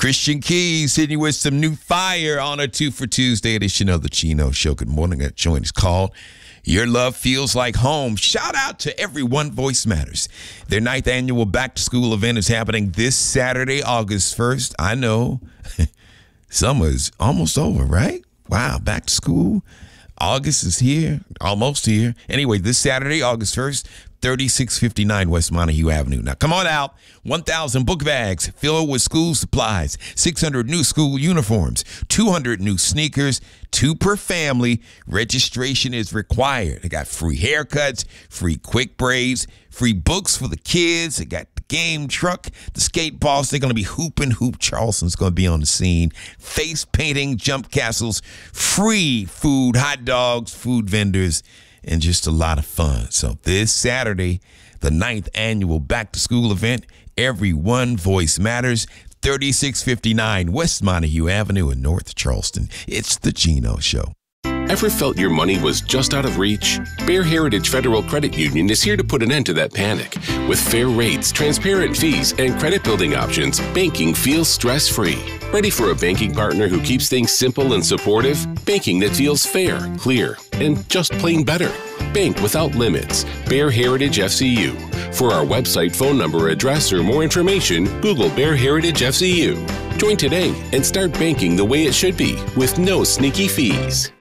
Christian Keys hitting you with some new fire on a 2 for Tuesday edition of the Chino Show. Good morning. That joint is called Your Love Feels Like Home. Shout out to Everyone Voice Matters. Their 9th annual back-to-school event is happening this Saturday, August 1st. I know summer's almost over, right? Wow, back to school. August is here, almost here. Anyway, this Saturday, August 1st, 3659 West Montague Avenue. Now, come on out. 1,000 book bags filled with school supplies, 600 new school uniforms, 200 new sneakers, 2 per family. Registration is required. They got free haircuts, free quick braids, free books for the kids. They got the game truck, the skate balls. They're going to be hooping. Hoop Charleston's going to be on the scene. Face painting, jump castles, free food, hot dogs, food vendors, and just a lot of fun. So this Saturday, the 9th annual back-to-school event, Everyone Voice Matters, 3659 West Montague Avenue in North Charleston. It's the Chino Show. Ever felt your money was just out of reach? Bear Heritage Federal Credit Union is here to put an end to that panic. With fair rates, transparent fees, and credit building options, banking feels stress-free. Ready for a banking partner who keeps things simple and supportive? Banking that feels fair, clear, and just plain better. Bank without limits. Bear Heritage FCU. For our website, phone number, address, or more information, Google Bear Heritage FCU. Join today and start banking the way it should be with no sneaky fees.